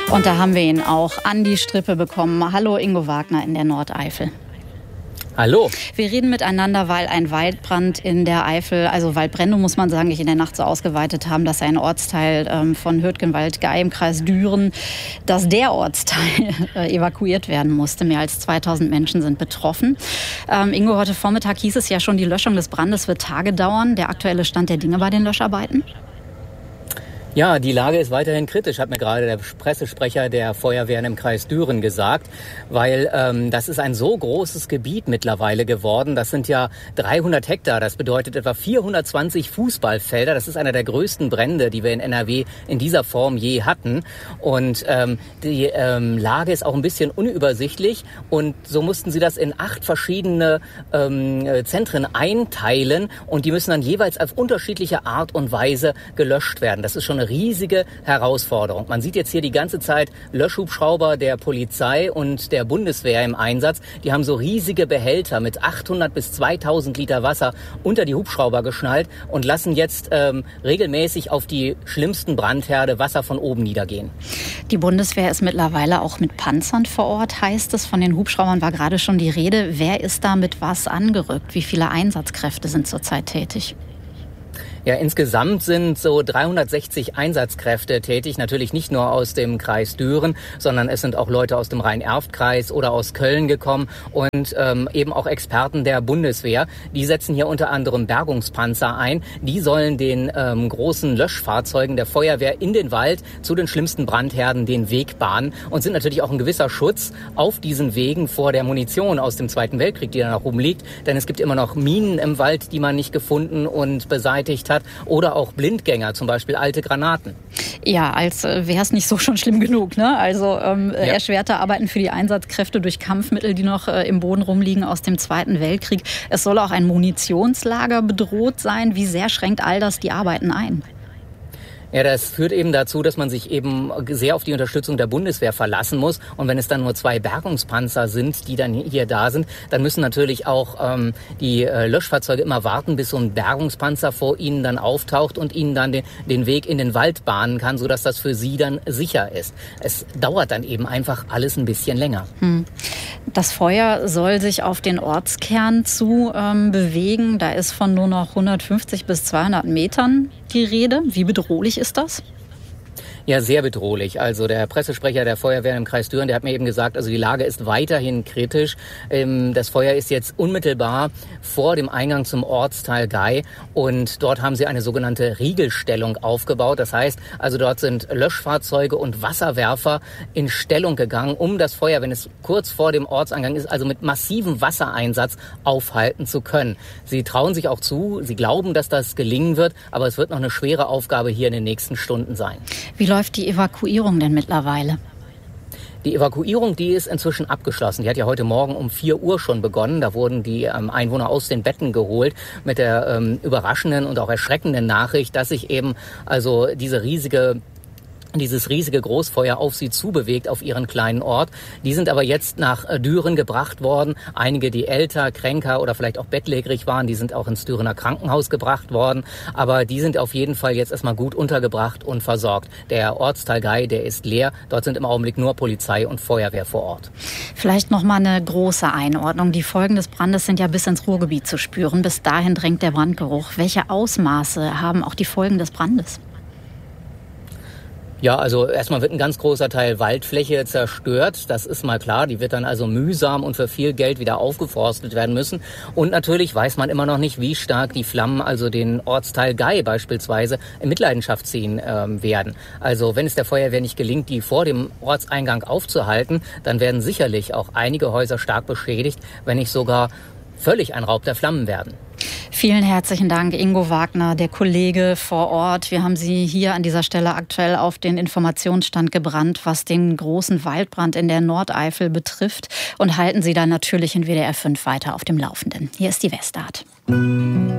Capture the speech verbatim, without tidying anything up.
Und da haben wir ihn auch an die Strippe bekommen. Hallo Ingo Wagner in der Nordeifel. Hallo. Wir reden miteinander, weil ein Waldbrand in der Eifel, also Waldbrände muss man sagen, sich in der Nacht so ausgeweitet haben, dass ein Ortsteil ähm, von Hürtgenwald-Gey im Kreis Düren, dass der Ortsteil äh, evakuiert werden musste. Mehr als zweitausend Menschen sind betroffen. Ähm, Ingo, heute Vormittag hieß es ja schon, die Löschung des Brandes wird Tage dauern. Der aktuelle Stand der Dinge bei den Löscharbeiten? Ja, die Lage ist weiterhin kritisch, hat mir gerade der Pressesprecher der Feuerwehren im Kreis Düren gesagt, weil ähm, das ist ein so großes Gebiet mittlerweile geworden. Das sind ja dreihundert Hektar, das bedeutet etwa vierhundertzwanzig Fußballfelder. Das ist einer der größten Brände, die wir in N R W in dieser Form je hatten. Und ähm, die ähm, Lage ist auch ein bisschen unübersichtlich und so mussten sie das in acht verschiedene ähm, Zentren einteilen und die müssen dann jeweils auf unterschiedliche Art und Weise gelöscht werden. Das ist schon eine riesige Herausforderung. Man sieht jetzt hier die ganze Zeit Löschhubschrauber der Polizei und der Bundeswehr im Einsatz. Die haben so riesige Behälter mit achthundert bis zweitausend Liter Wasser unter die Hubschrauber geschnallt und lassen jetzt ähm, regelmäßig auf die schlimmsten Brandherde Wasser von oben niedergehen. Die Bundeswehr ist mittlerweile auch mit Panzern vor Ort, heißt es. Von den Hubschraubern war gerade schon die Rede. Wer ist da mit was angerückt? Wie viele Einsatzkräfte sind zurzeit tätig? Ja, insgesamt sind so dreihundertsechzig Einsatzkräfte tätig, natürlich nicht nur aus dem Kreis Düren, sondern es sind auch Leute aus dem Rhein-Erft-Kreis oder aus Köln gekommen und ähm, eben auch Experten der Bundeswehr. Die setzen hier unter anderem Bergungspanzer ein. Die sollen den ähm, großen Löschfahrzeugen der Feuerwehr in den Wald zu den schlimmsten Brandherden den Weg bahnen und sind natürlich auch ein gewisser Schutz auf diesen Wegen vor der Munition aus dem Zweiten Weltkrieg, die da noch rumliegt. Denn es gibt immer noch Minen im Wald, die man nicht gefunden und beseitigt hat, oder auch Blindgänger, zum Beispiel alte Granaten. Ja, als äh, wäre es nicht so schon schlimm genug, ne? Also ähm, ja. erschwerte Arbeiten für die Einsatzkräfte durch Kampfmittel, die noch äh, im Boden rumliegen aus dem Zweiten Weltkrieg. Es soll auch ein Munitionslager bedroht sein. Wie sehr schränkt all das die Arbeiten ein? Ja, das führt eben dazu, dass man sich eben sehr auf die Unterstützung der Bundeswehr verlassen muss. Und wenn es dann nur zwei Bergungspanzer sind, die dann hier da sind, dann müssen natürlich auch ähm, die äh, Löschfahrzeuge immer warten, bis so ein Bergungspanzer vor ihnen dann auftaucht und ihnen dann den, den Weg in den Wald bahnen kann, sodass das für sie dann sicher ist. Es dauert dann eben einfach alles ein bisschen länger. Hm. Das Feuer soll sich auf den Ortskern zu ähm, bewegen. Da ist von nur noch hundertfünfzig bis zweihundert Metern die Rede. Wie bedrohlich ist das? Ja, sehr bedrohlich. Also der Pressesprecher der Feuerwehr im Kreis Düren, der hat mir eben gesagt, also die Lage ist weiterhin kritisch. Das Feuer ist jetzt unmittelbar vor dem Eingang zum Ortsteil Gey und dort haben sie eine sogenannte Riegelstellung aufgebaut. Das heißt, also dort sind Löschfahrzeuge und Wasserwerfer in Stellung gegangen, um das Feuer, wenn es kurz vor dem Ortseingang ist, also mit massivem Wassereinsatz aufhalten zu können. Sie trauen sich auch zu, sie glauben, dass das gelingen wird, aber es wird noch eine schwere Aufgabe hier in den nächsten Stunden sein. Wie läuft die Evakuierung denn mittlerweile? Die Evakuierung, die ist inzwischen abgeschlossen. Die hat ja heute Morgen um vier Uhr schon begonnen. Da wurden die ähm, Einwohner aus den Betten geholt mit der ähm, überraschenden und auch erschreckenden Nachricht, dass sich eben also diese riesige dieses riesige Großfeuer auf sie zubewegt, auf ihren kleinen Ort. Die sind aber jetzt nach Düren gebracht worden. Einige, die älter, kränker oder vielleicht auch bettlägerig waren, die sind auch ins Dürener Krankenhaus gebracht worden. Aber die sind auf jeden Fall jetzt erstmal gut untergebracht und versorgt. Der Ortsteil Gey, der ist leer. Dort sind im Augenblick nur Polizei und Feuerwehr vor Ort. Vielleicht noch mal eine große Einordnung. Die Folgen des Brandes sind ja bis ins Ruhrgebiet zu spüren. Bis dahin drängt der Brandgeruch. Welche Ausmaße haben auch die Folgen des Brandes? Ja, also erstmal wird ein ganz großer Teil Waldfläche zerstört. Das ist mal klar. Die wird dann also mühsam und für viel Geld wieder aufgeforstet werden müssen. Und natürlich weiß man immer noch nicht, wie stark die Flammen also den Ortsteil Gey beispielsweise in Mitleidenschaft ziehen ähm, werden. Also wenn es der Feuerwehr nicht gelingt, die vor dem Ortseingang aufzuhalten, dann werden sicherlich auch einige Häuser stark beschädigt, wenn nicht sogar völlig ein Raub der Flammen werden. Vielen herzlichen Dank, Ingo Wagner, der Kollege vor Ort. Wir haben Sie hier an dieser Stelle aktuell auf den Informationsstand gebrannt, was den großen Waldbrand in der Nordeifel betrifft, und halten Sie dann natürlich in W D R fünf weiter auf dem Laufenden. Hier ist die Westart.